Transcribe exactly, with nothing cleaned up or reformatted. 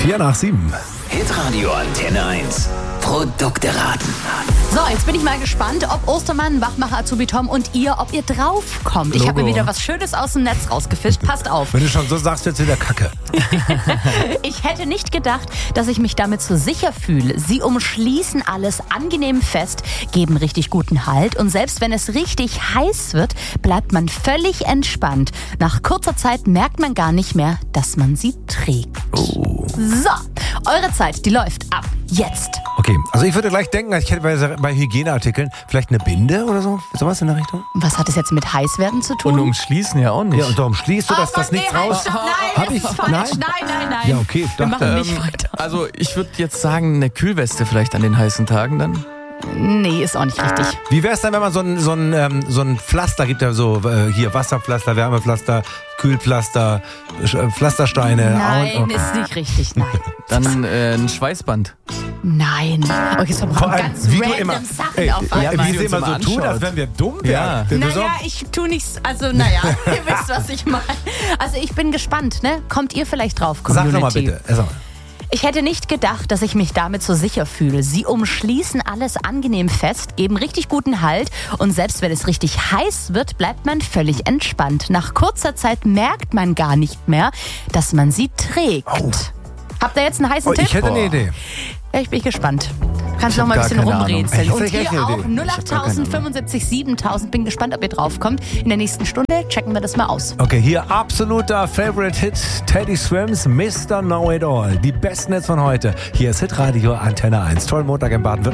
Vier nach sieben. Hitradio Antenne eins. Produkte raten. So, jetzt bin ich mal gespannt, ob Ostermann, Wachmacher, Azubi Tom und ihr, ob ihr draufkommt. Ich habe mir wieder was Schönes aus dem Netz rausgefischt. Passt auf. Wenn du schon so sagst, jetzt wieder Kacke. Ich hätte nicht gedacht, dass ich mich damit so sicher fühle. Sie umschließen alles angenehm fest, geben richtig guten Halt und selbst wenn es richtig heiß wird, bleibt man völlig entspannt. Nach kurzer Zeit merkt man gar nicht mehr, dass man sie trägt. Oh. So, eure Zeit, die läuft ab jetzt. Okay, also ich würde gleich denken, ich hätte bei, bei Hygieneartikeln vielleicht eine Binde oder so, sowas in der Richtung. Was hat es jetzt mit Heißwerden zu tun? Und umschließen ja auch nicht. Ja, und darum schließt du, dass Oh das Mann, nichts nee, halt, raus... stopp, nein, Hab das ich- ist falsch. nein? Nein, nein, nein. Ja, okay, ich Wir dachte, machen nicht Ähm, weiter. Also ich würde jetzt sagen, eine Kühlweste vielleicht an den heißen Tagen dann. Nee, ist auch nicht richtig. Wie wär's dann, wenn man so ein, so ein, ähm, so ein Pflaster gibt, ja so äh, hier Wasserpflaster, Wärmepflaster, Kühlpflaster, Sch- äh, Pflastersteine. Nein, und, ist nicht richtig, nein. Dann äh, ein Schweißband. Nein. Okay, so Vor allem, ganz wie du random immer, Sachen ey, auf ja, einmal. wie die sie uns immer so immer tun, als anschaut. wenn wir dumm Ja. wären. Wir- wir so- Naja, ich tu nichts, also naja, ihr wisst, was ich meine. Also ich bin gespannt, ne? Kommt ihr vielleicht drauf, Sag Community? nochmal bitte. Äh, sag mal. Ich hätte nicht gedacht, dass ich mich damit so sicher fühle. Sie umschließen alles angenehm fest, geben richtig guten Halt und selbst wenn es richtig heiß wird, bleibt man völlig entspannt. Nach kurzer Zeit merkt man gar nicht mehr, dass man sie trägt. Oh. Habt ihr jetzt einen heißen Oh, Tipp? ich hätte eine Idee. Ja, ich bin gespannt. Kannst Ich noch mal ein hab bisschen gar keine rumrätseln. Ahnung. Und Ich hab echt ihr eine auch Idee. null acht tausend fünfundsiebzig siebentausend. Bin gespannt, ob ihr draufkommt. In der nächsten Stunde checken wir das mal aus. Okay, hier absoluter Favorite Hit. Teddy Swims, Mister Know It All. Die besten Hits von heute. Hier ist Hitradio Antenne eins. Tollen Montag in Baden-Württemberg.